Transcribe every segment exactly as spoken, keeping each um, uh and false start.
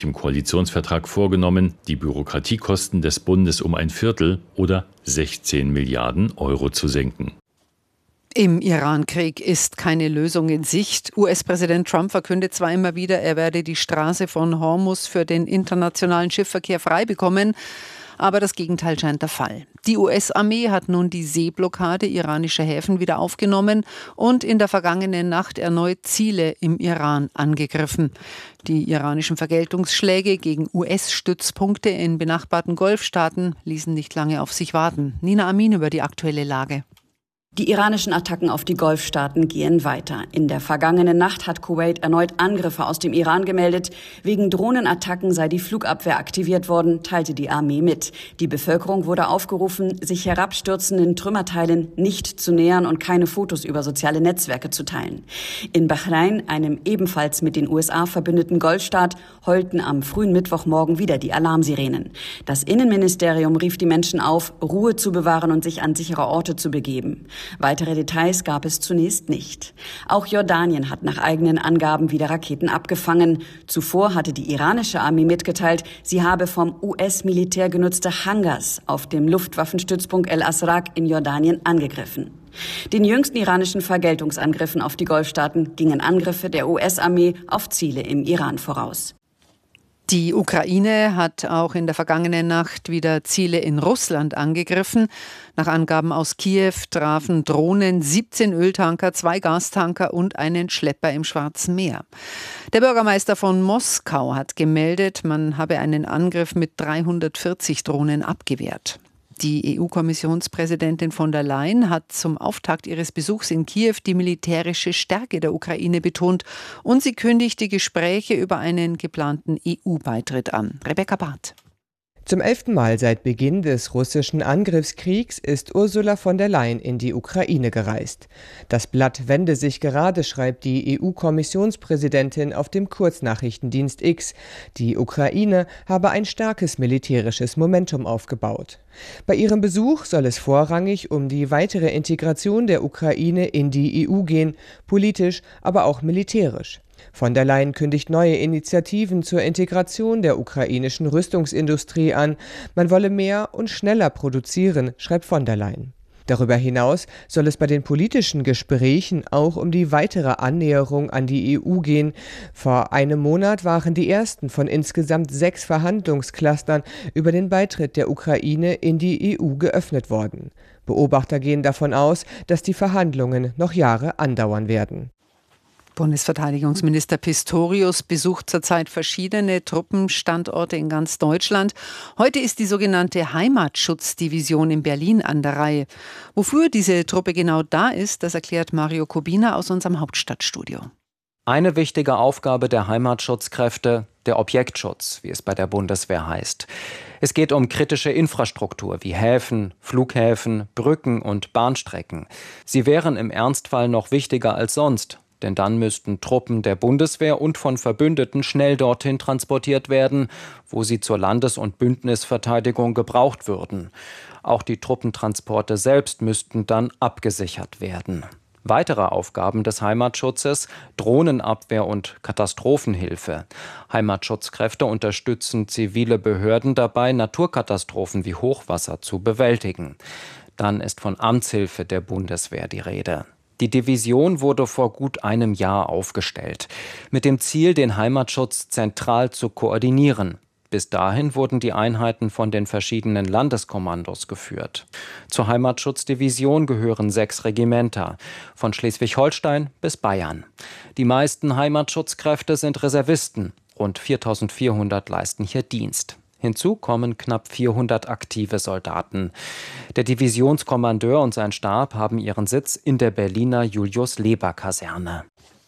Im Koalitionsvertrag vorgenommen, die Bürokratiekosten des Bundes um ein Viertel oder sechzehn Milliarden Euro zu senken. Im Iran-Krieg ist keine Lösung in Sicht. U S-Präsident Trump verkündet zwar immer wieder, er werde die Straße von Hormuz für den internationalen Schiffsverkehr frei bekommen, aber das Gegenteil scheint der Fall. Die U S-Armee hat nun die Seeblockade iranischer Häfen wieder aufgenommen und in der vergangenen Nacht erneut Ziele im Iran angegriffen. Die iranischen Vergeltungsschläge gegen U S-Stützpunkte in benachbarten Golfstaaten ließen nicht lange auf sich warten. Nina Amin über die aktuelle Lage. Die iranischen Attacken auf die Golfstaaten gehen weiter. In der vergangenen Nacht hat Kuwait erneut Angriffe aus dem Iran gemeldet. Wegen Drohnenattacken sei die Flugabwehr aktiviert worden, teilte die Armee mit. Die Bevölkerung wurde aufgerufen, sich herabstürzenden Trümmerteilen nicht zu nähern und keine Fotos über soziale Netzwerke zu teilen. In Bahrain, einem ebenfalls mit den U S A verbündeten Golfstaat, heulten am frühen Mittwochmorgen wieder die Alarmsirenen. Das Innenministerium rief die Menschen auf, Ruhe zu bewahren und sich an sichere Orte zu begeben. Weitere Details gab es zunächst nicht. Auch Jordanien hat nach eigenen Angaben wieder Raketen abgefangen. Zuvor hatte die iranische Armee mitgeteilt, sie habe vom U S-Militär genutzte Hangars auf dem Luftwaffenstützpunkt El Asraq in Jordanien angegriffen. Den jüngsten iranischen Vergeltungsangriffen auf die Golfstaaten gingen Angriffe der U S-Armee auf Ziele im Iran voraus. Die Ukraine hat auch in der vergangenen Nacht wieder Ziele in Russland angegriffen. Nach Angaben aus Kiew trafen Drohnen siebzehn Öltanker, zwei Gastanker und einen Schlepper im Schwarzen Meer. Der Bürgermeister von Moskau hat gemeldet, man habe einen Angriff mit dreihundertvierzig Drohnen abgewehrt. Die E U-Kommissionspräsidentin von der Leyen hat zum Auftakt ihres Besuchs in Kiew die militärische Stärke der Ukraine betont und sie kündigt die Gespräche über einen geplanten E U-Beitritt an. Rebecca Barth. Zum elften Mal seit Beginn des russischen Angriffskriegs ist Ursula von der Leyen in die Ukraine gereist. Das Blatt wende sich gerade, schreibt die E U-Kommissionspräsidentin auf dem Kurznachrichtendienst X. Die Ukraine habe ein starkes militärisches Momentum aufgebaut. Bei ihrem Besuch soll es vorrangig um die weitere Integration der Ukraine in die E U gehen, politisch, aber auch militärisch. Von der Leyen kündigt neue Initiativen zur Integration der ukrainischen Rüstungsindustrie an. Man wolle mehr und schneller produzieren, schreibt von der Leyen. Darüber hinaus soll es bei den politischen Gesprächen auch um die weitere Annäherung an die E U gehen. Vor einem Monat waren die ersten von insgesamt sechs Verhandlungsclustern über den Beitritt der Ukraine in die E U geöffnet worden. Beobachter gehen davon aus, dass die Verhandlungen noch Jahre andauern werden. Bundesverteidigungsminister Pistorius besucht zurzeit verschiedene Truppenstandorte in ganz Deutschland. Heute ist die sogenannte Heimatschutzdivision in Berlin an der Reihe. Wofür diese Truppe genau da ist, das erklärt Mario Kubina aus unserem Hauptstadtstudio. Eine wichtige Aufgabe der Heimatschutzkräfte, der Objektschutz, wie es bei der Bundeswehr heißt. Es geht um kritische Infrastruktur wie Häfen, Flughäfen, Brücken und Bahnstrecken. Sie wären im Ernstfall noch wichtiger als sonst. Denn dann müssten Truppen der Bundeswehr und von Verbündeten schnell dorthin transportiert werden, wo sie zur Landes- und Bündnisverteidigung gebraucht würden. Auch die Truppentransporte selbst müssten dann abgesichert werden. Weitere Aufgaben des Heimatschutzes: Drohnenabwehr und Katastrophenhilfe. Heimatschutzkräfte unterstützen zivile Behörden dabei, Naturkatastrophen wie Hochwasser zu bewältigen. Dann ist von Amtshilfe der Bundeswehr die Rede. Die Division wurde vor gut einem Jahr aufgestellt, mit dem Ziel, den Heimatschutz zentral zu koordinieren. Bis dahin wurden die Einheiten von den verschiedenen Landeskommandos geführt. Zur Heimatschutzdivision gehören sechs Regimenter, von Schleswig-Holstein bis Bayern. Die meisten Heimatschutzkräfte sind Reservisten, rund viertausendvierhundert leisten hier Dienst. Hinzu kommen knapp vierhundert aktive Soldaten. Der Divisionskommandeur und sein Stab haben ihren Sitz in der Berliner Julius-Leber-Kaserne.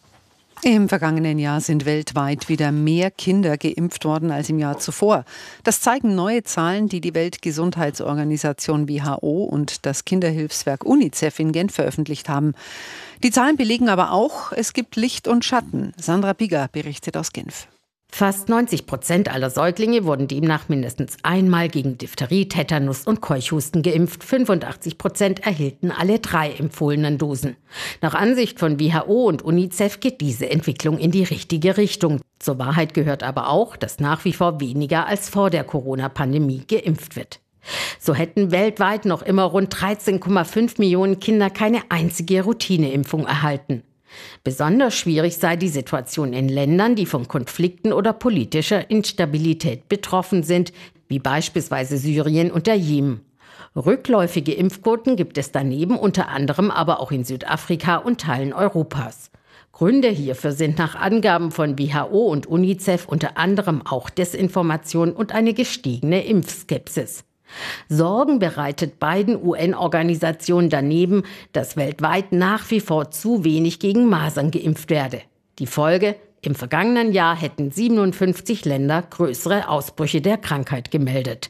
Im vergangenen Jahr sind weltweit wieder mehr Kinder geimpft worden als im Jahr zuvor. Das zeigen neue Zahlen, die die Weltgesundheitsorganisation W H O und das Kinderhilfswerk UNICEF in Genf veröffentlicht haben. Die Zahlen belegen aber auch, es gibt Licht und Schatten. Sandra Bigger berichtet aus Genf. Fast neunzig Prozent aller Säuglinge wurden demnach mindestens einmal gegen Diphtherie, Tetanus und Keuchhusten geimpft. fünfundachtzig Prozent erhielten alle drei empfohlenen Dosen. Nach Ansicht von W H O und UNICEF geht diese Entwicklung in die richtige Richtung. Zur Wahrheit gehört aber auch, dass nach wie vor weniger als vor der Corona-Pandemie geimpft wird. So hätten weltweit noch immer rund dreizehn Komma fünf Millionen Kinder keine einzige Routineimpfung erhalten. Besonders schwierig sei die Situation in Ländern, die von Konflikten oder politischer Instabilität betroffen sind, wie beispielsweise Syrien und der Jemen. Rückläufige Impfquoten gibt es daneben unter anderem aber auch in Südafrika und Teilen Europas. Gründe hierfür sind nach Angaben von W H O und UNICEF unter anderem auch Desinformation und eine gestiegene Impfskepsis. Sorgen bereitet beiden U N-Organisationen daneben, dass weltweit nach wie vor zu wenig gegen Masern geimpft werde. Die Folge: Im vergangenen Jahr hätten siebenundfünfzig Länder größere Ausbrüche der Krankheit gemeldet.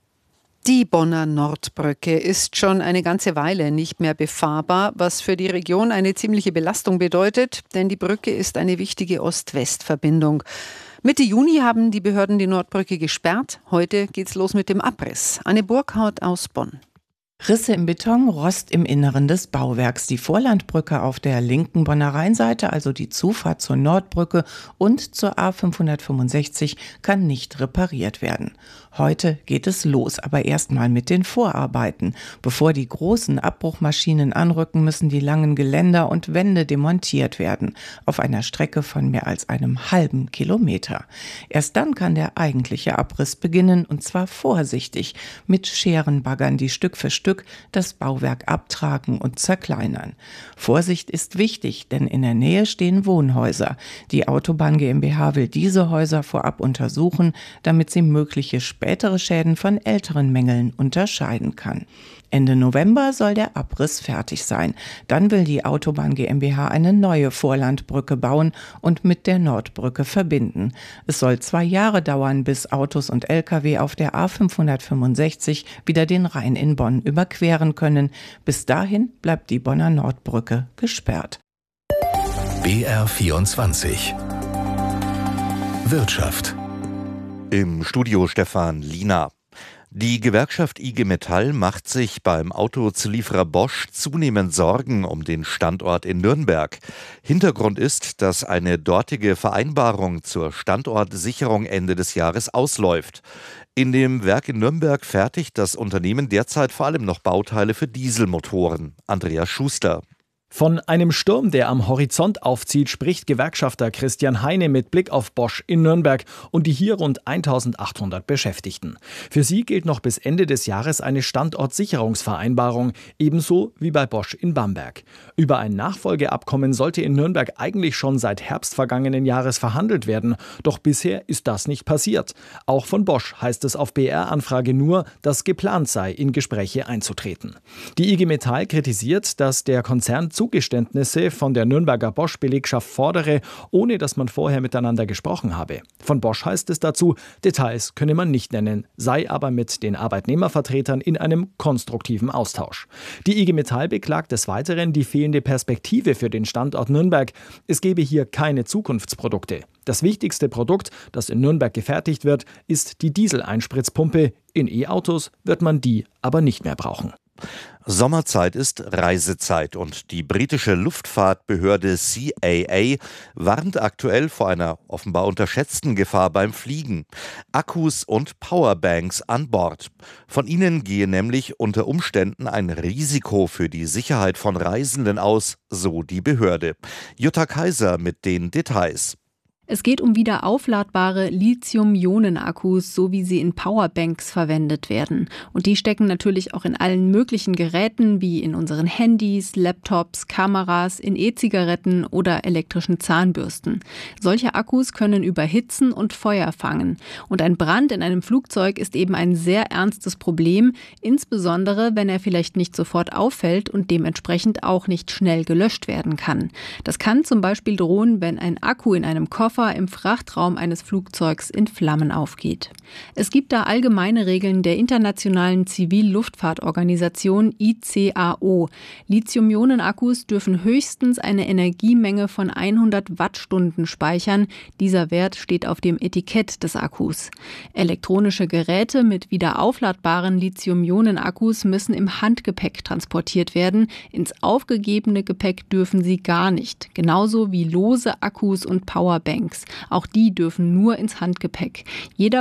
Die Bonner Nordbrücke ist schon eine ganze Weile nicht mehr befahrbar, was für die Region eine ziemliche Belastung bedeutet, denn die Brücke ist eine wichtige Ost-West-Verbindung. Mitte Juni haben die Behörden die Nordbrücke gesperrt. Heute geht's los mit dem Abriss. Anne Burkhardt aus Bonn. Risse im Beton, Rost im Inneren des Bauwerks. Die Vorlandbrücke auf der linken Bonner Rheinseite, also die Zufahrt zur Nordbrücke und zur A fünfhundertfünfundsechzig, kann nicht repariert werden. Heute geht es los, aber erstmal mit den Vorarbeiten. Bevor die großen Abbruchmaschinen anrücken, müssen die langen Geländer und Wände demontiert werden. Auf einer Strecke von mehr als einem halben Kilometer. Erst dann kann der eigentliche Abriss beginnen, und zwar vorsichtig, mit Scherenbaggern, die Stück für Stück das Bauwerk abtragen und zerkleinern. Vorsicht ist wichtig, denn in der Nähe stehen Wohnhäuser. Die Autobahn GmbH will diese Häuser vorab untersuchen, damit sie mögliche spätere Schäden von älteren Mängeln unterscheiden kann. Ende November soll der Abriss fertig sein. Dann will die Autobahn GmbH eine neue Vorlandbrücke bauen und mit der Nordbrücke verbinden. Es soll zwei Jahre dauern, bis Autos und L K W auf der A fünfhundertfünfundsechzig wieder den Rhein in Bonn überqueren können. Bis dahin bleibt die Bonner Nordbrücke gesperrt. B R vierundzwanzig Wirtschaft. Im Studio Stefan Liener. Die Gewerkschaft I G Metall macht sich beim Autozulieferer Bosch zunehmend Sorgen um den Standort in Nürnberg. Hintergrund ist, dass eine dortige Vereinbarung zur Standortsicherung Ende des Jahres ausläuft. In dem Werk in Nürnberg fertigt das Unternehmen derzeit vor allem noch Bauteile für Dieselmotoren. Andreas Schuster. Von einem Sturm, der am Horizont aufzieht, spricht Gewerkschafter Christian Heine mit Blick auf Bosch in Nürnberg und die hier rund eintausendachthundert Beschäftigten. Für sie gilt noch bis Ende des Jahres eine Standortsicherungsvereinbarung, ebenso wie bei Bosch in Bamberg. Über ein Nachfolgeabkommen sollte in Nürnberg eigentlich schon seit Herbst vergangenen Jahres verhandelt werden, doch bisher ist das nicht passiert. Auch von Bosch heißt es auf B R-Anfrage nur, dass geplant sei, in Gespräche einzutreten. Die I G Metall kritisiert, dass der Konzern Zugeständnisse von der Nürnberger Bosch-Belegschaft fordere, ohne dass man vorher miteinander gesprochen habe. Von Bosch heißt es dazu, Details könne man nicht nennen, sei aber mit den Arbeitnehmervertretern in einem konstruktiven Austausch. Die I G Metall beklagt des Weiteren die fehlende Perspektive für den Standort Nürnberg. Es gebe hier keine Zukunftsprodukte. Das wichtigste Produkt, das in Nürnberg gefertigt wird, ist die Dieseleinspritzpumpe. In E-Autos wird man die aber nicht mehr brauchen. Sommerzeit ist Reisezeit und die britische Luftfahrtbehörde C A A warnt aktuell vor einer offenbar unterschätzten Gefahr beim Fliegen. Akkus und Powerbanks an Bord. Von ihnen gehe nämlich unter Umständen ein Risiko für die Sicherheit von Reisenden aus, so die Behörde. Jutta Kaiser mit den Details. Es geht um wieder aufladbare Lithium-Ionen-Akkus, so wie sie in Powerbanks verwendet werden. Und die stecken natürlich auch in allen möglichen Geräten, wie in unseren Handys, Laptops, Kameras, in E-Zigaretten oder elektrischen Zahnbürsten. Solche Akkus können überhitzen und Feuer fangen. Und ein Brand in einem Flugzeug ist eben ein sehr ernstes Problem, insbesondere wenn er vielleicht nicht sofort auffällt und dementsprechend auch nicht schnell gelöscht werden kann. Das kann zum Beispiel drohen, wenn ein Akku in einem Koffer im Frachtraum eines Flugzeugs in Flammen aufgeht. Es gibt da allgemeine Regeln der Internationalen Zivilluftfahrtorganisation I C A O. Lithium-Ionen-Akkus dürfen höchstens eine Energiemenge von hundert Wattstunden speichern. Dieser Wert steht auf dem Etikett des Akkus. Elektronische Geräte mit wieder aufladbaren Lithium-Ionen-Akkus müssen im Handgepäck transportiert werden. Ins aufgegebene Gepäck dürfen sie gar nicht. Genauso wie lose Akkus und Powerbanks. Powerbanks. Auch die dürfen nur ins Handgepäck. Jeder